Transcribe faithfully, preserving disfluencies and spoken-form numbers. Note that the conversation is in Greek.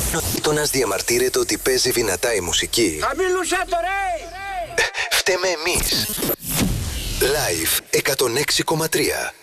Ο γείτονας διαμαρτύρεται ότι παίζει δυνατά η μουσική. Χαμήλουσα το ρε! Φταίμε εμείς. Live εκατόν έξι κόμμα τρία.